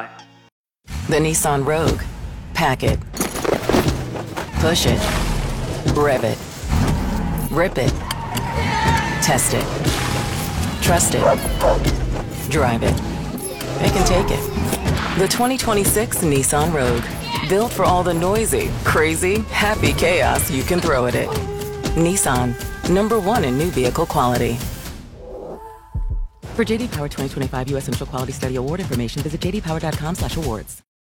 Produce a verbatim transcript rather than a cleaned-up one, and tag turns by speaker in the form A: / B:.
A: apply.
B: The Nissan Rogue. Pack it. Push it. Rev it. Rip it. Test it. Trust it. Drive it. They can take it. The twenty twenty-six Nissan Rogue. Built for all the noisy, crazy, happy chaos you can throw at it. Nissan. Number one in new vehicle quality. For J D Power twenty twenty-five U S Initial Quality Study Award information, visit j d power dot com slash awards.